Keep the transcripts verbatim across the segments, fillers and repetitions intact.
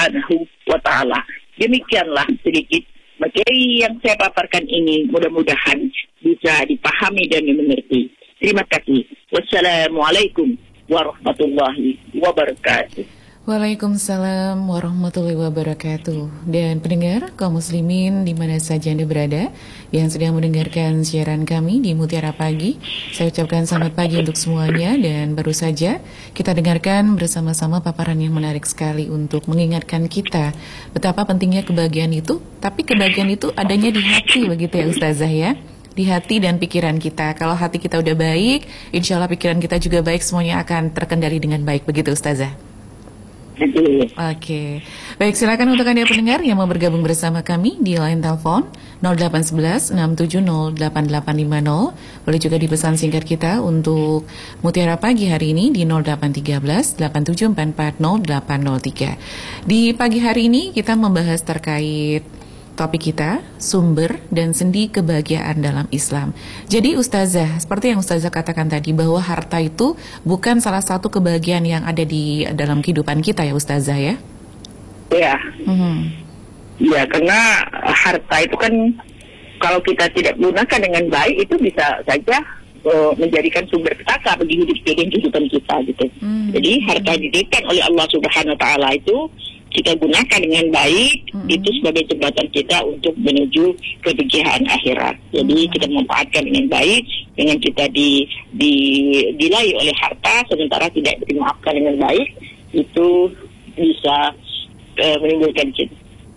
Subhanahu wa Ta'ala. Demikianlah sedikit materi yang saya paparkan ini, mudah-mudahan bisa dipahami dan dimengerti. Terima kasih. Wassalamualaikum warahmatullahi wabarakatuh. Waalaikumsalam warahmatullahi wabarakatuh. Dan pendengar kaum muslimin di mana saja Anda berada yang sedang mendengarkan siaran kami di Mutiara Pagi, saya ucapkan selamat pagi untuk semuanya. Dan baru saja kita dengarkan bersama-sama paparan yang menarik sekali untuk mengingatkan kita betapa pentingnya kebahagiaan itu. Tapi kebahagiaan itu adanya di hati, begitu ya Ustazah ya, di hati dan pikiran kita. Kalau hati kita udah baik, insya Allah pikiran kita juga baik, semuanya akan terkendali dengan baik, begitu Ustazah. Oke, okay. Baik, silakan untuk Anda pendengar yang mau bergabung bersama kami di line telepon nol delapan satu satu enam tujuh nol delapan delapan lima nol. Boleh juga dipesan singkat kita untuk Mutiara Pagi hari ini di nol delapan tiga belas delapan tujuh empat empat nol delapan nol tiga. Di pagi hari ini kita membahas terkait topik kita, sumber dan sendi kebahagiaan dalam Islam. Jadi Ustazah, seperti yang Ustazah katakan tadi, bahwa harta itu bukan salah satu kebahagiaan yang ada di dalam kehidupan kita ya Ustazah ya? Ya, mm-hmm. ya karena harta itu kan kalau kita tidak gunakan dengan baik itu bisa saja uh, menjadikan sumber petaka bagi hidup kehidupan kita gitu. Mm-hmm. Jadi harta diberikan oleh Allah Subhanahu Wa Taala itu kita gunakan dengan baik, mm-hmm. itu sebagai jembatan kita untuk menuju kebahagiaan akhirat. Jadi mm-hmm. kita memanfaatkan dengan baik, dengan kita di, di dilai oleh harta, sementara tidak dimaafkan dengan baik, itu bisa uh, menimbulkan kita,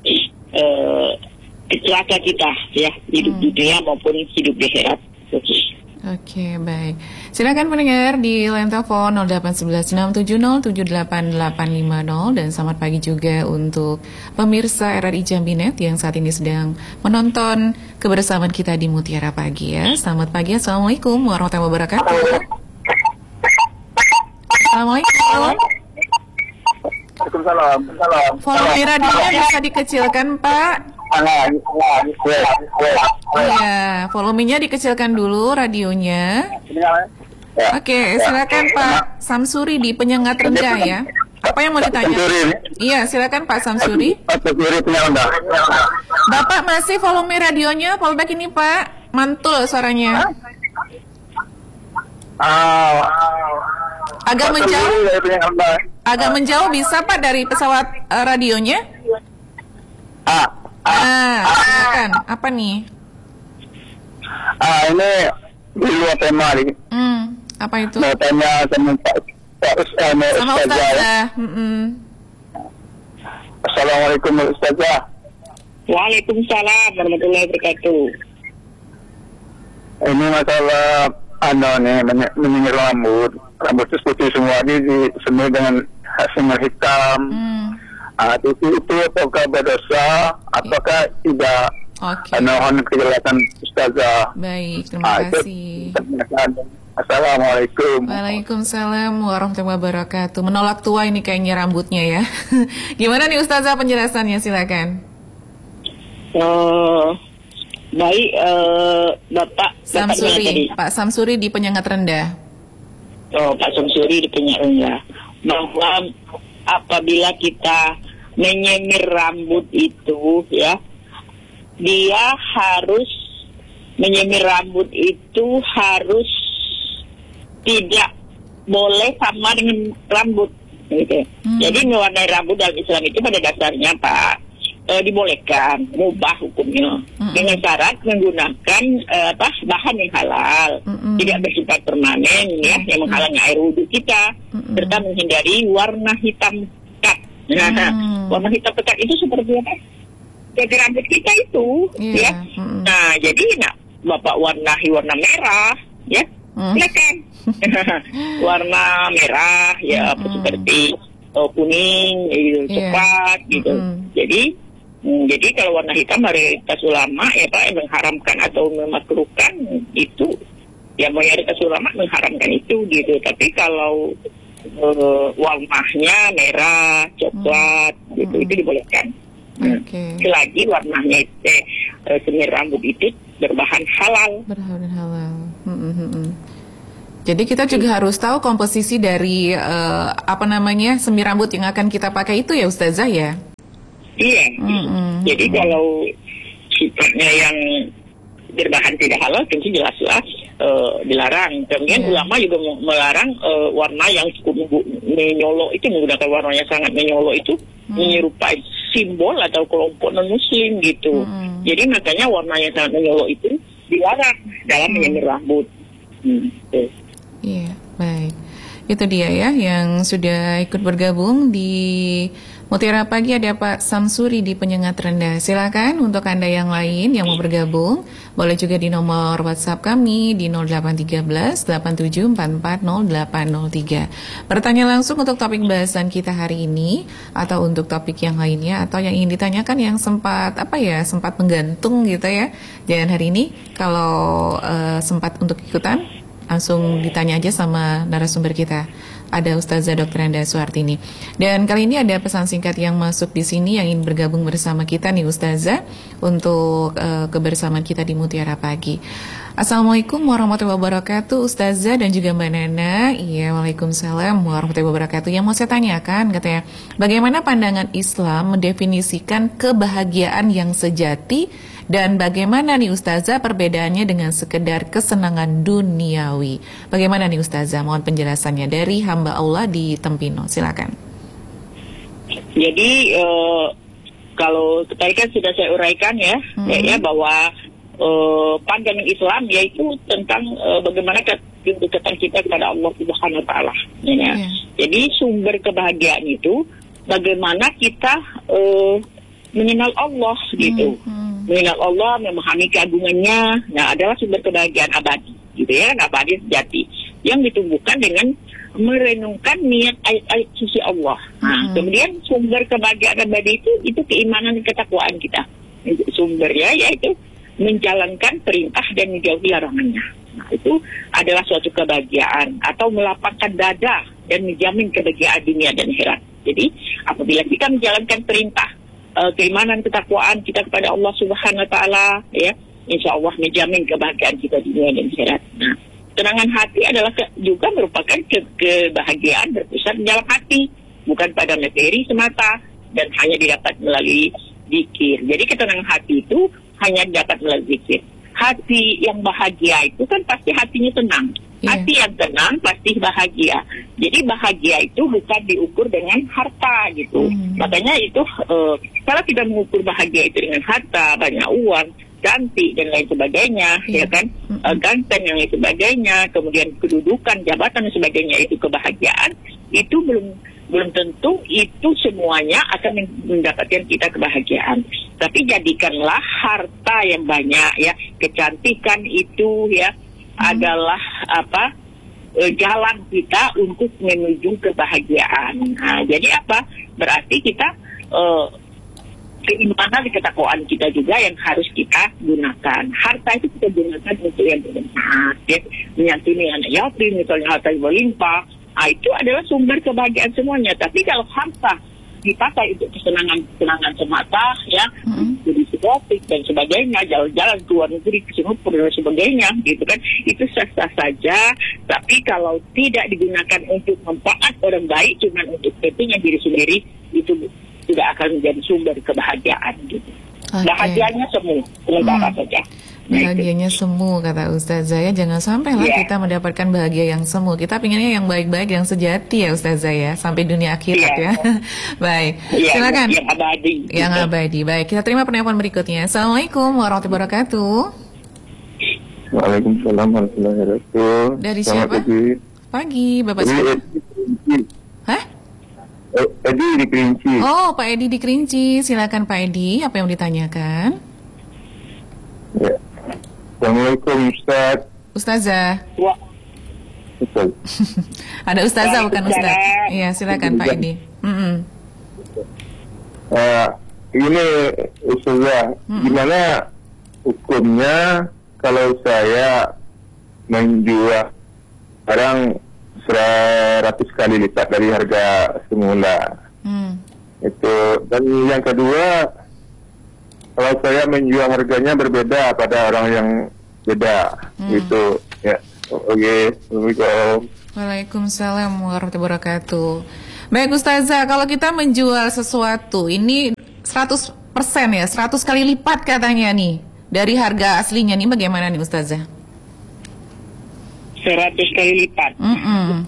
uh, kecelakaan kita, ya, hidup mm-hmm. di dunia maupun hidup di akhirat. Oke, okay, baik. Silakan pendengar di line telepon nol delapan satu satu enam tujuh nol tujuh delapan delapan lima nol. Dan selamat pagi juga untuk pemirsa R R I Jambi Net yang saat ini sedang menonton kebersamaan kita di Mutiara Pagi ya. Selamat pagi, Assalamualaikum warahmatullahi wabarakatuh. Assalamualaikum. Waalaikumsalam. Volume radionya bisa dikecilkan, Pak. Iya, volumenya dikecilkan dulu radionya. Oke, silakan Pak Samsuri di penyengat rendah ya. Apa yang mau ditanya? Iya, silakan Pak Samsuri. Bapak masih volume radionya fallback ini Pak, mantul suaranya. Agak menjauh. Agak menjauh bisa Pak dari pesawat uh, radionya? Ah, silakan. Apa nih? Ah, ini di luar tema nih. Hmm, apa itu? Mau tanya sama Pak Ustaz. Sama Ustazah. Hmm. Assalamualaikum Ustazah. Waalaikumsalam warahmatullahi wabarakatuh. Ini masalah ano nih, menyingir rambut. Rambut putih semua ini disemai dengan hasil hitam. Hmm. Ah, itu, itu apakah berdosa, apakah tidak? Oke. Mohon kejelasan Ustazah. Baik, terima ah, kasih. Assalamualaikum. Waalaikumsalam warahmatullahi wabarakatuh. Menolak tua ini kayaknya rambutnya ya. Gimana nih Ustazah penjelasannya, silakan. Uh, baik, uh, Bapak Samsuri, Pak Samsuri di penyengat rendah. Oh, Pak Samsuri di penyengat rendah. Bahwa apabila kita menyemir rambut itu ya, dia harus menyemir rambut itu harus tidak boleh sama dengan rambut gitu. Hmm. Jadi mewarnai rambut dalam Islam itu pada dasarnya Pak e, dibolehkan, mubah hukumnya, hmm. dengan syarat menggunakan e, apa bahan yang halal, hmm. tidak bersifat permanen ya, yang menghalangi air wudhu kita, hmm. serta menghindari warna hitam pekat. Nah, hmm. warna hitam pekat itu seperti apa? Jadi rambut kita itu, yeah. ya. Hmm. Nah, jadi nak Bapak warnai warna merah, ya, hmm. silakan. Warna merah, ya, hmm. seperti oh, kuning, gitu, yeah. coklat, gitu. Hmm. Jadi, hmm, jadi kalau warna hitam mayoritas ulama ya Pak yang mengharamkan atau memakruhkan itu, ya mayoritas ulama mengharamkan itu, gitu. Tapi kalau uh, warnanya merah, coklat, hmm. gitu, itu dibolehkan. Okay. Selagi warnanya eh, semir rambut itu berbahan halal. Berbahan halal. Mm-hmm. Jadi kita juga harus tahu komposisi dari uh, apa namanya semir rambut yang akan kita pakai itu ya Ustazah ya. Iya. Mm-mm. Jadi kalau sifatnya yang berbahan tidak halal tentu jelas-jelas uh, dilarang. Kemudian Yeah. ulama juga melarang uh, warna yang cukup menyolok itu, menggunakan warna yang sangat menyolok itu hmm. menyerupai simbol atau kelompok non-muslim gitu. Hmm. Jadi makanya warna yang sangat menyolok itu dilarang dalam hmm. menyemir rambut. Hmm. Iya, yeah, baik. Itu dia ya yang sudah ikut bergabung di Mutiara Pagi. Ada Pak Samsuri di Penyengat Rendah. Silakan untuk Anda yang lain yang mau bergabung, boleh juga di nomor WhatsApp kami di nol delapan satu tiga delapan tujuh empat empat nol delapan nol tiga. Bertanya langsung untuk topik bahasan kita hari ini atau untuk topik yang lainnya atau yang ingin ditanyakan yang sempat apa ya sempat menggantung gitu ya. Dan hari ini kalau uh, sempat untuk ikutan langsung ditanya aja sama narasumber kita. Ada Ustazah doktor Anda Suhartini. Dan kali ini ada pesan singkat yang masuk di sini yang ingin bergabung bersama kita nih Ustazah untuk uh, kebersamaan kita di Mutiara Pagi. Assalamualaikum warahmatullahi wabarakatuh Ustazah dan juga Mbak Nana. Iya, waalaikumsalam warahmatullahi wabarakatuh. Yang mau saya tanyakan katanya, bagaimana pandangan Islam mendefinisikan kebahagiaan yang sejati dan bagaimana nih Ustazah perbedaannya dengan sekedar kesenangan duniawi? Bagaimana nih Ustazah? Mohon penjelasannya dari hamba Allah di Tempino. Silakan. Jadi uh, kalau tadi kan sudah saya uraikan ya, hmm. ya, ya bahwa uh, pandangan Islam yaitu tentang uh, bagaimana kedekatan kita kepada Allah Subhanahu Wa Taala. Ya. Yeah. Jadi sumber kebahagiaan itu bagaimana kita uh, mengenal Allah gitu. Hmm. Mengenal Allah, memahami keagungannya, nah adalah sumber kebahagiaan abadi, gitu ya, abadi sejati, yang ditumbuhkan dengan merenungkan niat ayat-ayat suci Allah. Nah, hmm. kemudian sumber kebahagiaan abadi itu itu keimanan dan ketakwaan kita. Sumbernya yaitu menjalankan perintah dan menjauhi larangannya. Nah, itu adalah suatu kebahagiaan atau melapangkan dada dan menjamin kebahagiaan dunia dan akhirat. Jadi, apabila kita menjalankan perintah, Uh, keimanan ketakwaan kita kepada Allah Subhanahu Wa Taala, ya, insya Allah menjamin kebahagiaan kita di dunia dan akhirat. Nah, ketenangan hati adalah ke, juga merupakan ke, kebahagiaan berpusat di dalam hati, bukan pada materi semata dan hanya didapat melalui zikir. Jadi ketenangan hati itu hanya didapat melalui zikir. Hati yang bahagia itu kan pasti hatinya tenang. Yeah. Hati yang tenang pasti bahagia. Jadi bahagia itu bukan diukur dengan harta gitu. Mm. Makanya itu uh, kalau kita mengukur bahagia itu dengan harta, banyak uang, cantik dan lain sebagainya, yeah. ya kan, mm. uh, ganteng dan lain sebagainya, kemudian kedudukan, jabatan dan sebagainya itu kebahagiaan, itu belum belum tentu itu semuanya akan mendapatkan kita kebahagiaan. Tapi jadikanlah harta yang banyak ya, kecantikan itu ya hmm. adalah apa e, jalan kita untuk menuju kebahagiaan. Nah, jadi apa? Berarti kita e, keimanan dan ketakwaan kita juga yang harus kita gunakan. Harta itu kita gunakan untuk yang bermanfaat, ya, menyantuni anak yatim, misalnya harta yang berlimpah. Nah, itu adalah sumber kebahagiaan semuanya. Tapi kalau harta dipakai untuk kesenangan-kesenangan semata, ya, mm-hmm. jadi psikopik dan sebagainya, jalan-jalan ke luar negeri, ke Singapura dan sebagainya, gitu kan, itu sah-sah saja. Tapi kalau tidak digunakan untuk manfaat orang baik, cuma untuk kepentingan diri sendiri, itu tidak akan menjadi sumber kebahagiaan, gitu. Okay. Bahagianya semu, sementara hmm. saja. Bahagianya semu, kata Ustazah ya. Jangan sampai lah yeah. kita mendapatkan bahagia yang semu. Kita pinginnya yang baik-baik, yang sejati ya Ustazah ya, sampai dunia akhirat yeah. ya. Baik, yeah, silakan. Yang abadi. Yang gitu. abadi. Baik, kita terima penelpon berikutnya. Assalamualaikum warahmatullahi wabarakatuh. Waalaikumsalam warahmatullahi wabarakatuh. Dari siapa? Pagi, pagi Bapak siapa? Hah? Edi di Kerinci. Oh, Pak Edi di Kerinci. Silakan Pak Edi, apa yang ditanyakan? Ya. Assalamualaikum Ustaz. Ustazah. Wah. Ustaz. Ada Ustazah bukan Ustaz. Iya, silakan Pak Edi. Mm-hmm. Uh, ini Ustazah, mm-hmm. gimana hukumnya kalau saya menjual barang seratus kali lipat dari harga semula? Mm. Itu. Dan yang kedua, kalau saya menjual harganya berbeda pada orang yang beda, hmm. gitu, ya. Oke, okay. Assalamualaikum. Waalaikumsalam warahmatullahi wabarakatuh. Baik Ustazah, kalau kita menjual sesuatu, ini seratus persen ya, seratus kali lipat katanya nih dari harga aslinya nih, bagaimana nih Ustazah? seratus kali lipat. Mm-mm.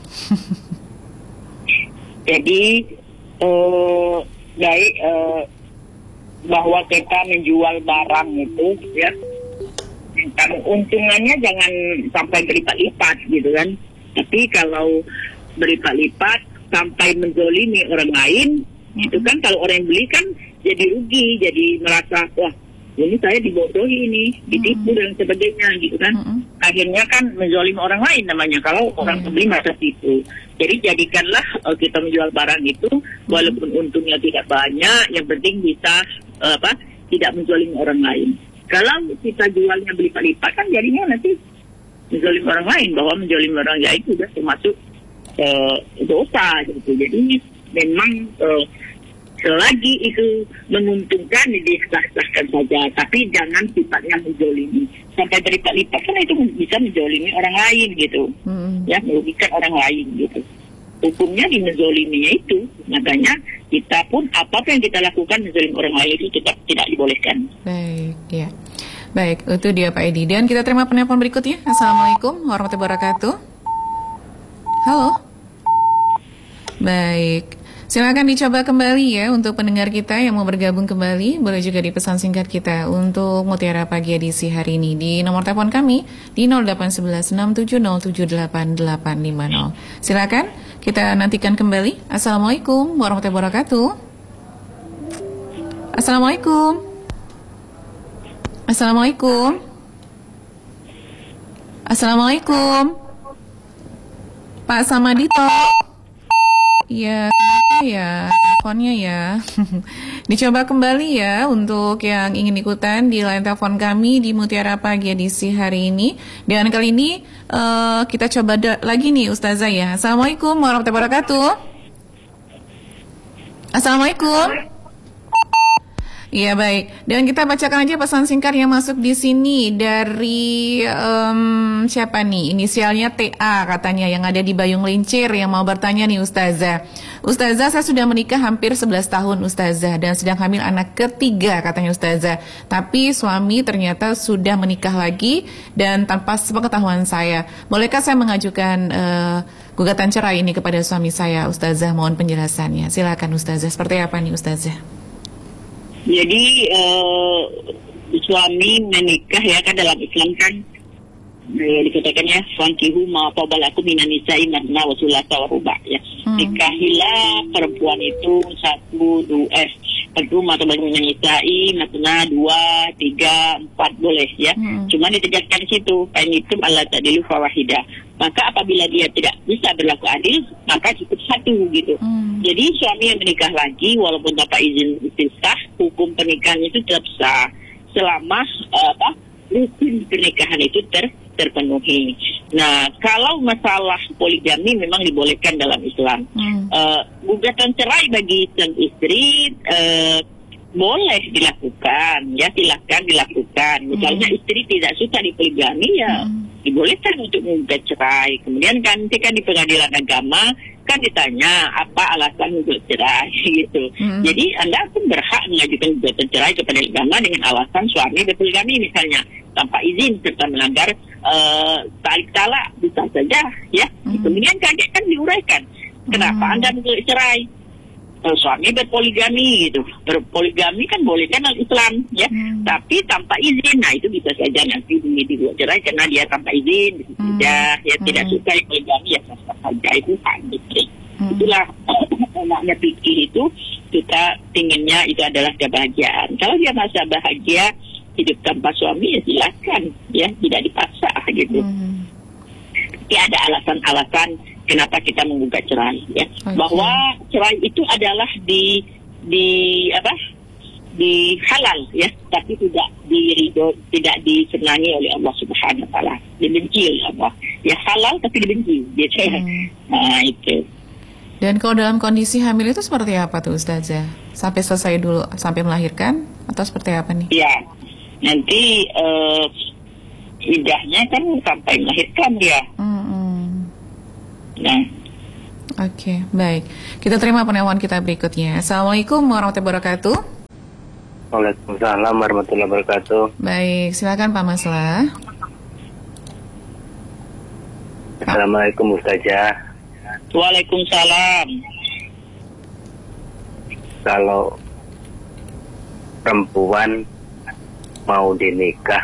Jadi eh, baik eh, bahwa kita menjual barang itu ya, untungannya jangan sampai berlipat-lipat gitu kan. Tapi kalau berlipat-lipat sampai menzolimi orang lain, mm-hmm. itu kan kalau orang yang beli kan jadi rugi, jadi merasa wah ini saya dibodohi ini, ditipu mm-hmm. dan sebagainya gitu kan. Mm-hmm. Akhirnya kan menzolimi orang lain namanya kalau mm-hmm. orang pembeli merasa tipu. Jadi jadikanlah uh, kita menjual barang itu walaupun untungnya tidak banyak, yang penting bisa uh, apa tidak menzolimi orang lain. Kalau kita jualnya berlipat-lipat kan jadinya nanti menzolimi orang lain, bahwa menzolimi orang lain itu sudah termasuk uh, dosa gitu. Jadi memang uh, selagi itu menguntungkan disah-sahkan saja, tapi jangan sifatnya menzolimi sampai berlipat-lipat, karena itu bisa menzolimi orang lain gitu, hmm. ya merugikan orang lain gitu. Hukumnya di menzoliminya itu, makanya kita pun apa yang kita lakukan menzolimi orang lain itu tetap tidak dibolehkan. Baik, ya. Baik, itu dia Pak Edi. Dan kita terima penelpon berikutnya. Assalamualaikum warahmatullahi wabarakatuh. Halo. Baik. Silakan dicoba kembali ya untuk pendengar kita yang mau bergabung kembali. Boleh juga di pesan singkat kita untuk Mutiara Pagi edisi hari ini di nomor telepon kami di nol delapan satu satu enam tujuh nol tujuh delapan delapan lima nol. Silakan kita nantikan kembali. Assalamualaikum warahmatullahi wabarakatuh. Assalamualaikum. Assalamualaikum. Assalamualaikum. Pak Samadito. Ya, kenapa ya teleponnya ya? Dicoba kembali ya untuk yang ingin ikutan di line telepon kami di Mutiara Pagi edisi hari ini. Dan kali ini uh, kita coba da- lagi nih Ustazah ya. Assalamualaikum warahmatullahi wabarakatuh. Assalamualaikum. Iya baik, dan kita bacakan aja pesan singkat yang masuk di sini dari um, siapa nih? Inisialnya T A katanya yang ada di Bayung Lincir yang mau bertanya nih Ustazah. Ustazah, saya sudah menikah hampir sebelas tahun Ustazah dan sedang hamil anak ketiga katanya Ustazah. Tapi suami ternyata sudah menikah lagi dan tanpa sepengetahuan saya. Bolehkah saya mengajukan uh, gugatan cerai ini kepada suami saya Ustazah? Mohon penjelasannya. Silakan Ustazah, seperti apa nih Ustazah? Jadi uh, suami menikah ya kan dalam Islam kan eh, dikatakan ya fankihu ma tabalakum minan nisa'i matna wa sulasa wa ruba ya. Hmm. Nikahilah perempuan itu satu dua eh satu ma tabalakum minan nisa'i matna dua tiga empat boleh ya. Hmm. Cuma ditegaskan di situ fa in itu Allah tadilu fawahida. Maka apabila dia tidak bisa berlaku adil, maka cukup satu gitu. Hmm. Jadi suami yang menikah lagi, walaupun tanpa izin istri sah, hukum pernikahan itu tetap sah selama uh, apa rukun pernikahan itu ter, terpenuhi. Nah, kalau masalah poligami memang dibolehkan dalam Islam. Hmm. Uh, gugatan cerai bagi sang istri uh, boleh dilakukan, ya silakan dilakukan. Misalnya hmm. istri tidak suka dipoligami, ya hmm. dibolehkan untuk menggugat cerai. Kemudian kan ketika di pengadilan agama kan ditanya apa alasan untuk cerai gitu. Hmm. Jadi Anda pun berhak mengajukan gugatan cerai kepada agama dengan alasan suami berpoligami misalnya tanpa izin serta melanggar uh, tarik talak bisa saja ya. Hmm. Kemudian kan kan diuraikan kenapa hmm. Anda menggugat cerai. Suami berpoligami gitu, berpoligami kan boleh kan Islam ya, hmm. tapi tanpa izin, nah itu bisa saja nanti dibuat cerai karena dia tanpa izin, bisa hmm. saja ya hmm. tidak suka poligami ya sah saja itu hak istri. Hmm. Itulah maknanya fikih itu kita inginnya itu adalah kebahagiaan. Kalau dia merasa bahagia hidup tanpa suami ya silakan ya, tidak dipaksa gitu. Hmm. Tidak ada alasan-alasan kenapa kita menggugat cerai ya. Okay. Bahwa cerai itu adalah di di apa? Di halal ya, tapi tidak diridho, tidak disenangi oleh Allah Subhanahu wa taala. Dibenci oleh Allah. Ya halal tapi dibenci. Dia hmm. Nah, itu. Dan kalau dalam kondisi hamil itu seperti apa tuh Ustazah? Sampai selesai dulu sampai melahirkan atau seperti apa nih? Ya. Nanti uh, idahnya kan sampai melahirkan dia. Hmm. Nah. Oke, okay, baik. Kita terima penelpon kita berikutnya. Assalamualaikum warahmatullahi wabarakatuh. Waalaikumsalam warahmatullahi wabarakatuh. Baik, silakan Pak Maslah. Assalamualaikum Ustazah. Waalaikumsalam. Kalau perempuan mau dinikah,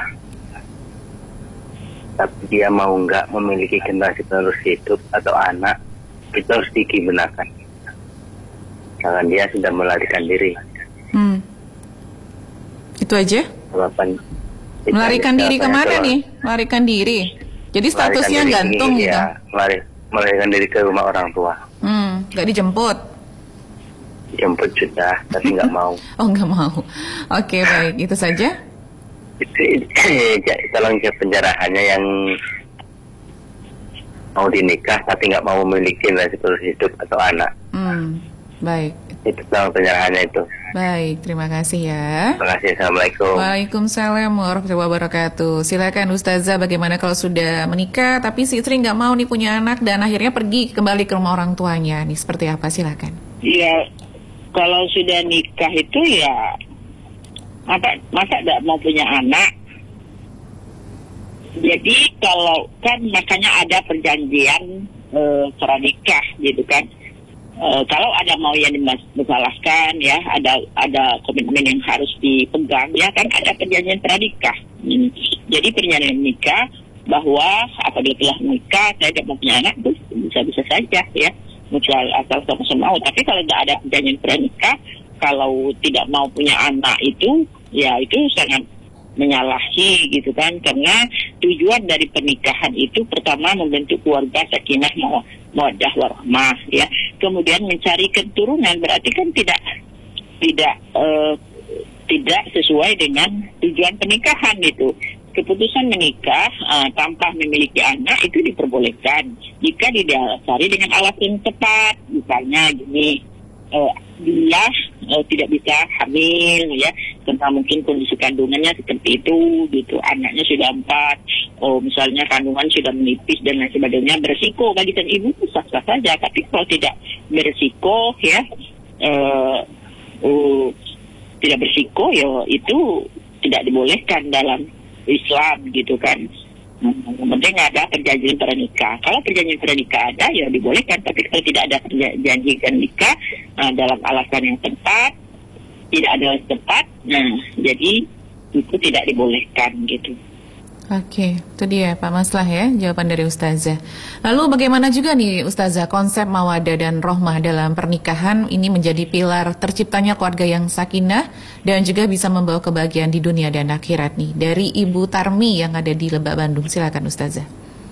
tapi dia mau nggak memiliki generasi penerus hidup atau anak, itu harus digimanakan. Jangan dia sudah melarikan diri. Hmm. Itu aja? Jawaban Melarikan diri kemana jawaban- nih? Melarikan diri. Jadi statusnya melarikan diri gantung ini, gitu. Ya, melari- melarikan diri ke rumah orang tua. Hmm, nggak dijemput. Jemput sudah, tapi nggak mau. Oh, nggak mau. Oke, baik. Itu saja. Itu tolong ke penjarahannya yang mau dinikah tapi nggak mau memiliki generasi penerus hidup atau anak. Hmm, baik. Itu tolong penjarahannya itu. Baik, terima kasih ya. Terima kasih. Assalamualaikum. Waalaikumsalam warahmatullahi wabarakatuh. Silakan Ustazah, bagaimana kalau sudah menikah tapi si istri nggak mau nih punya anak dan akhirnya pergi kembali ke rumah orang tuanya nih, seperti apa? Silakan. Ya, kalau sudah nikah itu ya apa masa tidak mau punya anak? Jadi kalau kan makanya ada perjanjian eh, pranikah gitu kan. Uh, kalau ada mau yang dimasalahkan ya, ada ada komitmen yang harus dipegang ya kan, ada perjanjian pranikah. Hmm. Jadi perjanjian nikah bahwa apabila telah menikah saya tidak mau punya anak itu bisa-bisa saja ya, mutual asal sama-sama mau. Tapi kalau tidak ada perjanjian pranikah, kalau tidak mau punya anak itu ya itu sangat menyalahi gitu kan, karena tujuan dari pernikahan itu pertama membentuk keluarga sakinah mawaddah warahmah ya, kemudian mencari keturunan, berarti kan tidak tidak uh, tidak sesuai dengan tujuan pernikahan itu. Keputusan menikah uh, tanpa memiliki anak itu diperbolehkan jika didasari dengan alasan tepat, misalnya gini, uh, dia uh, tidak bisa hamil ya, karena mungkin kondisi kandungannya seperti itu gitu, anaknya sudah empat, oh misalnya kandungan sudah menipis dan lain sebagainya, beresiko bagi dan ibu itu sah-sah saja. Tapi kalau tidak beresiko ya, uh, uh, tidak beresiko ya itu tidak dibolehkan dalam Islam gitu kan. Yang penting ada perjanjian pernikah. Kalau perjanjian pernikah ada ya dibolehkan, tapi kalau tidak ada perjanjian pernikah uh, dalam alasan yang tepat, tidak ada yang tepat, nah jadi itu tidak dibolehkan gitu. Oke, itu dia Pak Maslah ya, jawaban dari Ustazah. Lalu bagaimana juga nih Ustazah konsep mawaddah dan rohmah dalam pernikahan ini menjadi pilar terciptanya keluarga yang sakinah dan juga bisa membawa kebahagiaan di dunia dan akhirat nih. Dari Ibu Tarmi yang ada di Lebak, Bandung, silakan Ustazah.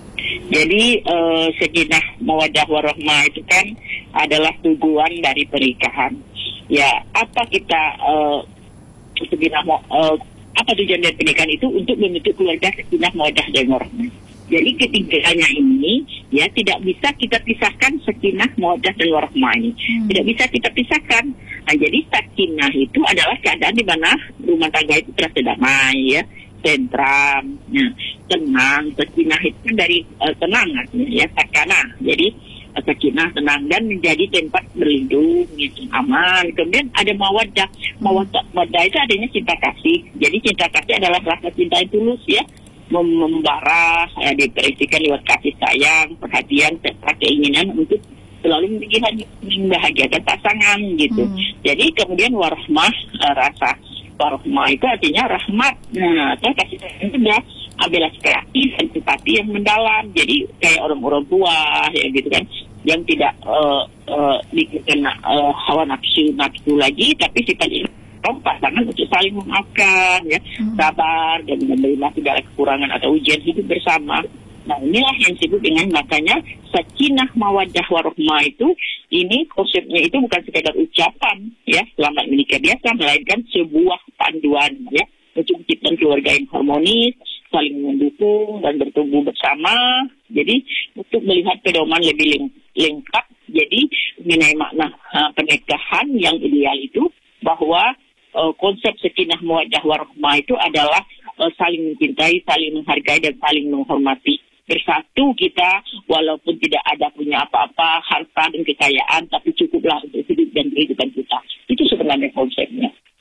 Jadi uh, sakinah mawaddah warahmah itu kan adalah tujuan dari pernikahan. Ya, apa kita uh, sakinah uh, apa tujuan dari pernikahan itu? Untuk membentuk keluarga sakinah mawaddah dan warahmah. Jadi ketiganya ini ya tidak bisa kita pisahkan sakinah mawaddah dan warahmah ini. Hmm. Tidak bisa kita pisahkan. Nah, jadi sakinah itu adalah keadaan di mana rumah tangga itu terasa damai ya, tentram, ya, tenang. Sakinah itu dari uh, tenang ya, sakana. Jadi sakinah, tenang, dan menjadi tempat berlindung, gitu, aman. Kemudian ada mawaddah. Mawaddah, mawaddah itu adanya cinta kasih. Jadi cinta kasih adalah rasa cinta yang tulus ya, Mem- membara, ya, diperisikan lewat kasih sayang, perhatian, serta keinginan untuk selalu membahagiakan pasangan gitu. Hmm. Jadi kemudian warahmah, uh, rasa warahmah itu artinya rahmat. Nah, atau kasih sayang itu adalah belas kreatif dan simpati yang mendalam. Jadi kayak orang-orang tua ya gitu kan, yang tidak uh, uh, dikena uh, hawa nafsu nafsu lagi, tapi sifatnya pasangan untuk saling memaafkan ya, hmm. sabar dan menerima segala kekurangan atau ujian hidup bersama. Nah, inilah yang disebut dengan makanya sakinah mawaddah warahmah itu, ini konsepnya itu bukan sekadar ucapan ya selamat menikah biasa, melainkan sebuah panduan ya untuk menciptakan keluarga yang harmonis, saling mendukung dan bertumbuh bersama. Jadi untuk melihat pedoman lebih ling- lengkap, jadi mengenai makna uh, pernikahan yang ideal itu bahwa uh, konsep sakinah mawaddah warahmah itu adalah uh, saling mencintai, saling menghargai dan saling menghormati. Bersatu kita walaupun tidak ada punya apa-apa, harta dan kekayaan, tapi cukuplah untuk hidup dan kehidupan kita. Itu sebenarnya konsepnya. Oke,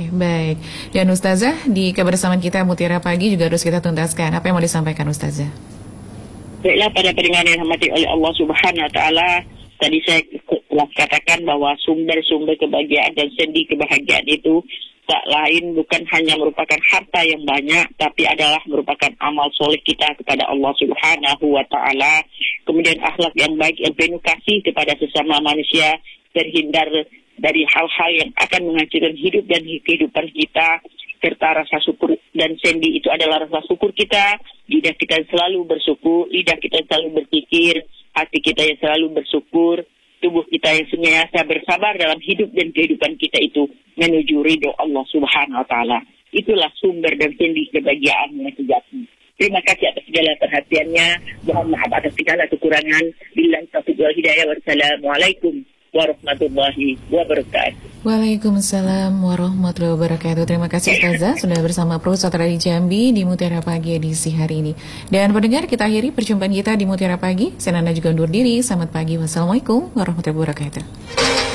Oke, baik. Dan Ustazah, di kebersamaan kita Mutiara Pagi juga harus kita tuntaskan. Apa yang mau disampaikan Ustazah? Baiklah, pada pendengar yang dirahmati oleh Allah Subhanahu Wa Taala, tadi saya telah katakan bahwa sumber-sumber kebahagiaan dan sendi kebahagiaan itu tak lain bukan hanya merupakan harta yang banyak, tapi adalah merupakan amal soleh kita kepada Allah Subhanahu Wa Taala. Kemudian akhlak yang baik yang penuh kasih kepada sesama manusia, terhindar dari hal-hal yang akan menghancurkan hidup dan kehidupan kita, serta rasa syukur. Dan sendi itu adalah rasa syukur kita, lidah kita selalu bersyukur, lidah kita selalu berpikir, hati kita yang selalu bersyukur, tubuh kita yang senantiasa bersabar dalam hidup dan kehidupan kita itu menuju ridho Allah Subhanahu Wa Taala. Itulah sumber dan sendi kebahagiaan yang sejati. Terima kasih atas segala perhatiannya. Mohon maaf atas segala kekurangan. Billahi taufiq wal hidayah. Wassalamualaikum warahmatullahi wabarakatuh. Waalaikumsalam warahmatullahi wabarakatuh. Terima kasih Ustazah sudah bersama Pro Satra di Jambi di Mutiara Pagi edisi hari ini. Dan pendengar, kita akhiri perjumpaan kita di Mutiara Pagi. Saya Nanda juga undur diri. Selamat pagi. Wassalamualaikum warahmatullahi wabarakatuh.